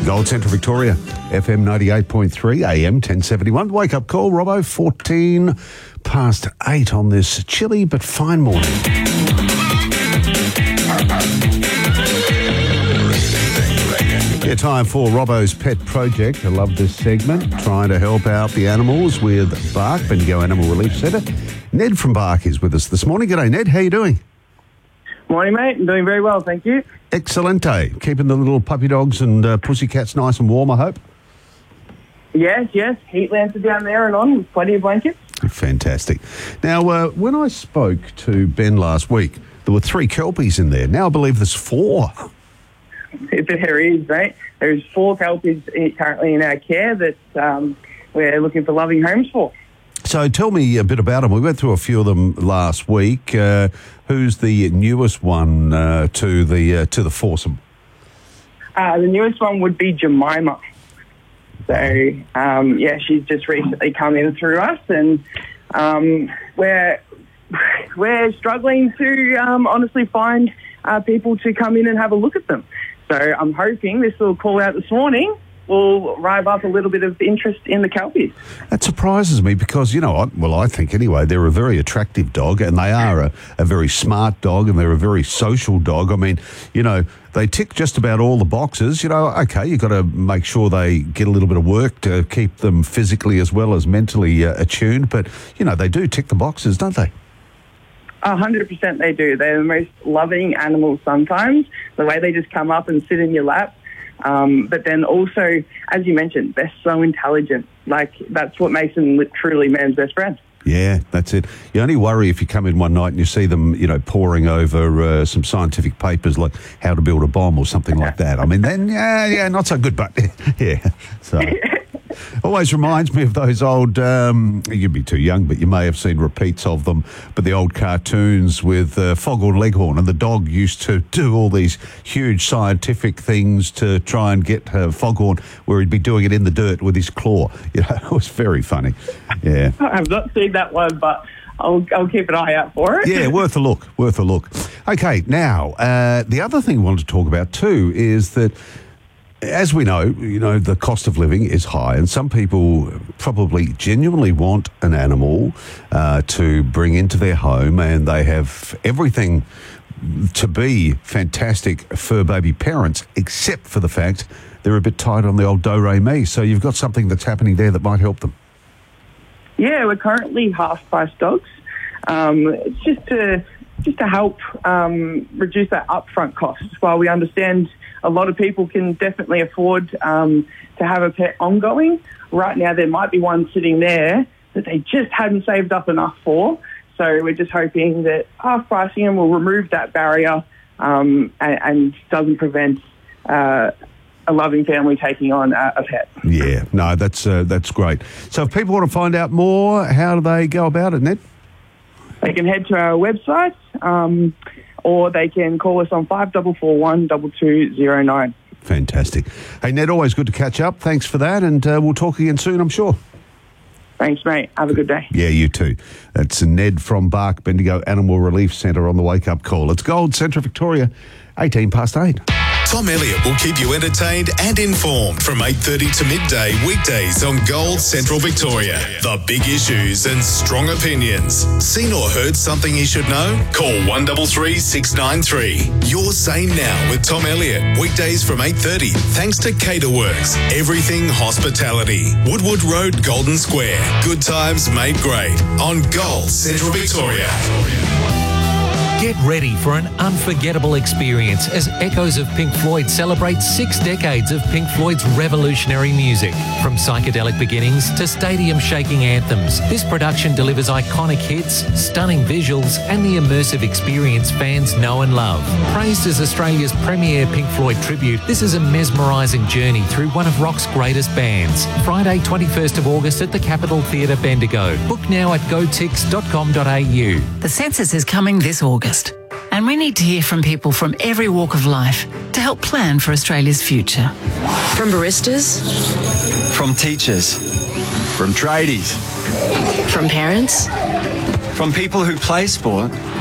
Gold Central Victoria, FM 98.3, AM 1071. Wake up call, Robbo, 14 past 8 on this chilly but fine morning. Yeah, time for Robbo's Pet Project. I love this segment, trying to help out the animals with Bark, Bendigo Animal Relief Centre. Ned from Bark is with us this morning. G'day, Ned. How you doing? Morning, mate. I'm doing very well, thank you. Excellent, eh? Keeping the little puppy dogs and pussycats nice and warm, I hope? Yes. Heat lamps are down there and on with plenty of blankets. Fantastic. Now, when I spoke to Ben last week, there were 3 Kelpies in there. Now I believe there's 4. There is, mate. There's 4 Kelpies currently in our care that we're looking for loving homes for. So tell me a bit about them. We went through a few of them last week. Who's the newest one to the foursome? The newest one would be Jemima. So, she's just recently come in through us, and we're struggling to honestly find people to come in and have a look at them. So I'm hoping this little call out this morning will rive up a little bit of interest in the Kelpies. That surprises me because, I think anyway, they're a very attractive dog, and they are a very smart dog, and they're a very social dog. I mean, they tick just about all the boxes. Okay, you've got to make sure they get a little bit of work to keep them physically as well as mentally attuned, but, they do tick the boxes, don't they? 100% they do. They're the most loving animals sometimes, the way they just come up and sit in your lap. But then also, as you mentioned, they're so intelligent. Like, that's what makes them truly man's best friend. Yeah, that's it. You only worry if you come in one night and you see them, poring over some scientific papers like how to build a bomb or something like that. I mean, then, yeah, not so good, but yeah. So always reminds me of those old, you'd be too young, but you may have seen repeats of them, but the old cartoons with Foghorn Leghorn, and the dog used to do all these huge scientific things to try and get Foghorn, where he'd be doing it in the dirt with his claw. It was very funny. Yeah. I've not seen that one, but I'll keep an eye out for it. Yeah, worth a look. Okay, now, the other thing we wanted to talk about too is that, as we know, the cost of living is high, and some people probably genuinely want an animal to bring into their home, and they have everything to be fantastic fur baby parents, except for the fact they're a bit tight on the old do-re-mi. So you've got something that's happening there that might help them. Yeah, we're currently half-price dogs. It's just to help reduce that upfront cost. While we understand a lot of people can definitely afford to have a pet ongoing, right now there might be one sitting there that they just hadn't saved up enough for. So we're just hoping that half pricing them will remove that barrier and doesn't prevent a loving family taking on a pet. Yeah, no, that's great. So if people want to find out more, how do they go about it, Ned? They can head to our website, or they can call us on 5441 2209. Fantastic. Hey, Ned, always good to catch up. Thanks for that, and we'll talk again soon, I'm sure. Thanks, mate. Have a good day. Yeah, you too. That's Ned from Bark, Bendigo Animal Relief Centre on the Wake Up Call. It's Gold Central Victoria, 18 past 8. Tom Elliott will keep you entertained and informed from 8:30 to midday weekdays on Gold Central Victoria. The big issues and strong opinions. Seen or heard something you should know? Call 133 693. Your Say Now with Tom Elliott. Weekdays from 8:30. Thanks to Caterworks. Everything Hospitality. Woodwood Road, Golden Square. Good times made great on Gold Central Victoria. Get ready for an unforgettable experience as Echoes of Pink Floyd celebrate 6 decades of Pink Floyd's revolutionary music. From psychedelic beginnings to stadium-shaking anthems, this production delivers iconic hits, stunning visuals, and the immersive experience fans know and love. Praised as Australia's premier Pink Floyd tribute, this is a mesmerising journey through one of rock's greatest bands. Friday, 21st of August at the Capitol Theatre, Bendigo. Book now at gotix.com.au. The census is coming this August, and we need to hear from people from every walk of life to help plan for Australia's future. From baristas, from teachers, from tradies, from parents, from people who play sport